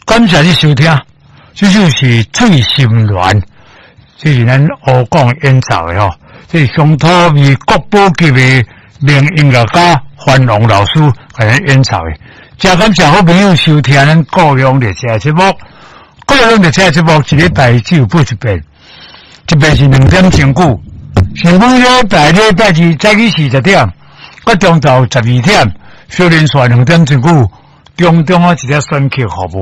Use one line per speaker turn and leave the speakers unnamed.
感谢你收听，这就是醉心恋，这是咱湖广演奏的吼，这是乡土味国宝级的名音乐家范龙老师给咱演奏的。真感谢好朋友收听咱故乡热车节目，故乡热车节目一个台只有播一遍，一遍是2点钟久，是每个礼拜日早起40点，到中昼12点，小连续2点钟久，中啊一个选曲服务。